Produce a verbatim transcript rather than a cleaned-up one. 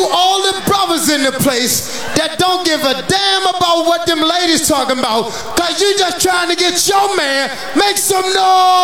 you all them brothers in the place that don't give a damn about what them ladies talking about, cause you just trying to get your man, make some noise.